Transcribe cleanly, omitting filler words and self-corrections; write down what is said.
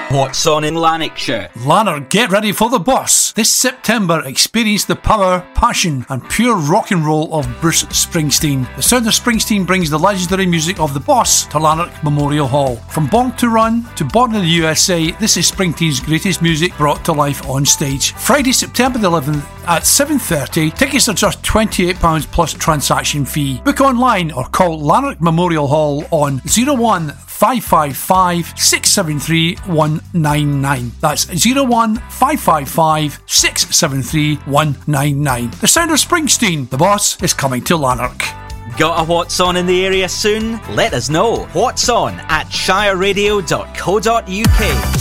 What's on in Lanarkshire? Lanark, get ready for the Boss. This September, experience the power, passion and pure rock and roll of Bruce Springsteen. The sound of Springsteen brings the legendary music of the Boss to Lanark Memorial Hall. From Born to Run to Born in the USA, this is Springsteen's greatest music brought to life on stage. Friday, September the 11th at 7:30. Tickets are just £28 plus transaction fee. Book online or call Lanark Memorial Hall on 01555 673 199. That's 01555 673 199. The sound of Springsteen, the Boss, is coming to Lanark. Got a What's On in the area soon? Let us know. What's On at shireradio.co.uk.